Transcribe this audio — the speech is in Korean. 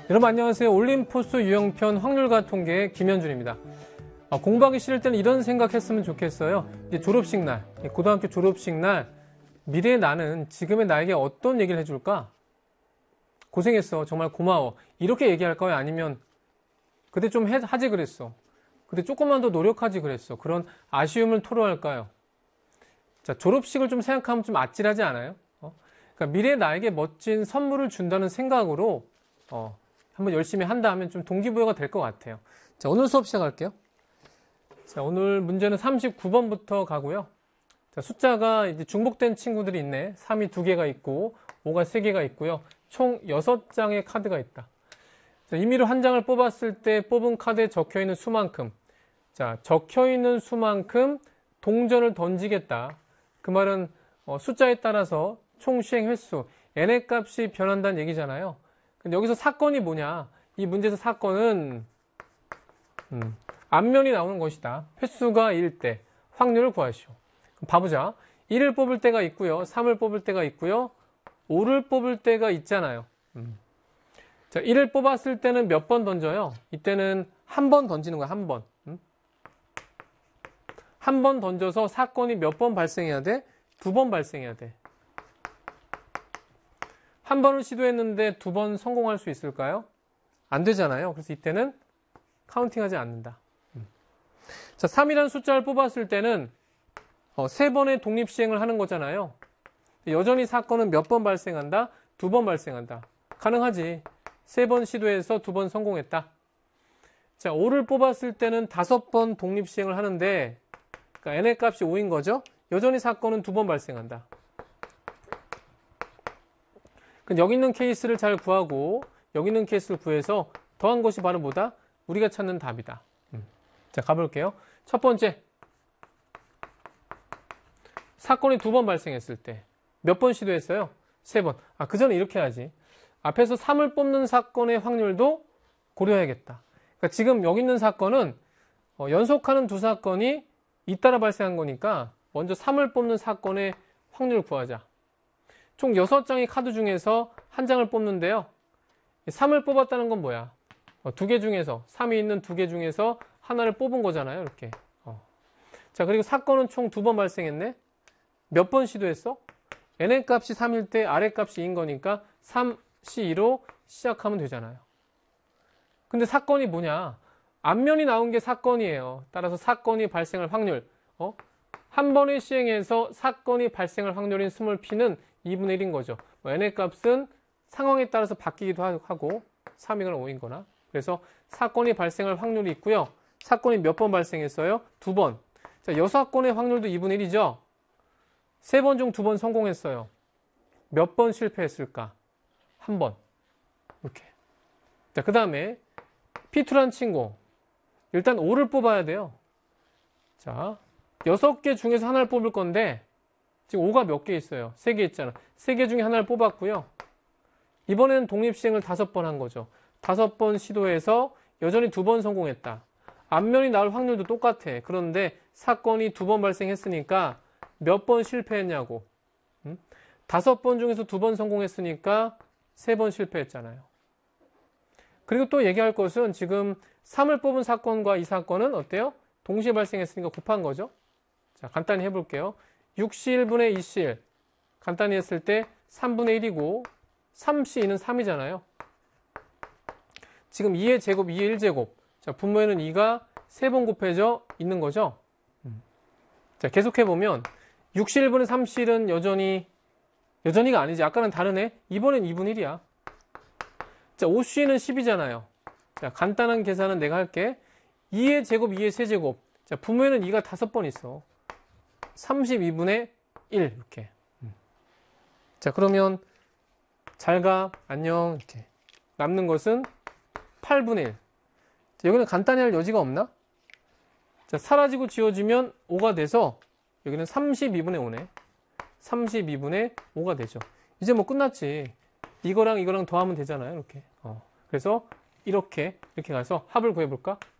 여러분 안녕하세요. 올림포스 유형편 확률과 통계 김현준입니다. 공부하기 싫을 때는 이런 생각했으면 좋겠어요. 이제 졸업식 날, 고등학교 졸업식 날 미래의 나는 지금의 나에게 어떤 얘기를 해줄까? 고생했어. 정말 고마워. 이렇게 얘기할까요? 아니면 그때 좀 하지 그랬어. 그때 조금만 더 노력하지 그랬어. 그런 아쉬움을 토로할까요? 자, 졸업식을 좀 생각하면 좀 아찔하지 않아요? 그러니까 미래의 나에게 멋진 선물을 준다는 생각으로 한번 열심히 한다 하면 좀 동기부여가 될 것 같아요. 자, 오늘 수업 시작할게요. 자, 오늘 문제는 39번부터 가고요. 자, 숫자가 이제 중복된 친구들이 있네. 3이 2개가 있고 5가 3개가 있고요. 총 6장의 카드가 있다. 자, 임의로 한 장을 뽑았을 때 뽑은 카드에 적혀있는 수만큼, 자, 적혀있는 수만큼 동전을 던지겠다. 그 말은 숫자에 따라서 총 시행 횟수, n의 값이 변한다는 얘기잖아요. 근데 여기서 사건이 뭐냐? 이 문제에서 사건은 앞면이 나오는 것이다. 횟수가 1일 때 확률을 구하시오. 그럼 봐보자. 1을 뽑을 때가 있고요. 3을 뽑을 때가 있고요. 5를 뽑을 때가 있잖아요. 자, 1을 뽑았을 때는 몇 번 던져요? 이때는 한 번 던지는 거야. 한 번. 한 번 던져서 사건이 몇 번 발생해야 돼? 2번 발생해야 돼. 한 번을 시도했는데 2번 성공할 수 있을까요? 안 되잖아요. 그래서 이때는 카운팅하지 않는다. 자, 3이라는 숫자를 뽑았을 때는 3번의 독립시행을 하는 거잖아요. 여전히 사건은 몇 번 발생한다? 2번 발생한다. 가능하지. 3번 시도해서 2번 성공했다. 자, 5를 뽑았을 때는 5번 독립시행을 하는데, 그러니까 n의 값이 5인 거죠? 여전히 사건은 2번 발생한다. 그럼 여기 있는 케이스를 잘 구하고 여기 있는 케이스를 구해서 더한 것이 바로 뭐다? 우리가 찾는 답이다. 자, 가볼게요. 첫 번째, 사건이 2번 발생했을 때 몇 번 시도했어요? 3번. 그 전에 이렇게 해야지. 앞에서 3을 뽑는 사건의 확률도 고려해야겠다. 그러니까 지금 여기 있는 사건은 연속하는 두 사건이 잇따라 발생한 거니까 먼저 3을 뽑는 사건의 확률을 구하자. 총 6장의 카드 중에서 한 장을 뽑는데요. 3을 뽑았다는 건 뭐야? 2개 중에서, 3이 있는 2개 중에서 하나를 뽑은 거잖아요. 이렇게. 자, 그리고 사건은 총 2번 발생했네. 몇 번 시도했어? n의 값이 3일 때 아래 값이 2인 거니까 3C2로 시작하면 되잖아요. 근데 사건이 뭐냐? 앞면이 나온 게 사건이에요. 따라서 사건이 발생할 확률. 한 번에 시행해서 사건이 발생할 확률인 스몰 p는 2분의 1인 거죠. n의 값은 상황에 따라서 바뀌기도 하고 3이거나 5인 거나. 그래서 사건이 발생할 확률이 있고요. 사건이 몇 번 발생했어요? 2번. 자, 6건의 확률도 2분의 1이죠. 3번 중 2번 성공했어요. 몇 번 실패했을까? 한 번. 이렇게. 자, 그 다음에 P2란 친구. 일단 5를 뽑아야 돼요. 자, 6개 중에서 하나를 뽑을 건데 지금 5가 몇 개 있어요? 3개 있잖아. 3개 중에 하나를 뽑았고요. 이번에는 독립시행을 5번 한 거죠. 5번 시도해서 여전히 2번 성공했다. 앞면이 나올 확률도 똑같아. 그런데 사건이 2번 발생했으니까 몇 번 실패했냐고. 5번 중에서 2번 성공했으니까 3번 실패했잖아요. 그리고 또 얘기할 것은 지금 3을 뽑은 사건과 이 사건은 어때요? 동시에 발생했으니까 곱한 거죠. 자, 간단히 해볼게요. 6C1분의 2C1. 간단히 했을 때 3분의 1이고 3C2는 3이잖아요. 지금 2의 제곱, 2의 1제곱. 자, 분모에는 2가 3번 곱해져 있는 거죠. 자, 계속해보면 6C1분의 3C1은 여전히가 아니지. 아까는 다르네. 이번엔 2분의 1이야. 자, 5C는 10이잖아요. 자, 간단한 계산은 내가 할게. 2의 제곱, 2의 세제곱. 자, 분모에는 2가 5번 있어. 32분의 1 이렇게. 자, 그러면 잘 가, 안녕 이렇게. 남는 것은 8분의 1. 자, 여기는 간단히 할 여지가 없나? 자, 사라지고 지워지면 5가 돼서 여기는 32분의 5네. 32분의 5가 되죠. 이제 뭐 끝났지. 이거랑 이거랑 더하면 되잖아요. 이렇게. 그래서 이렇게 가서 합을 구해볼까?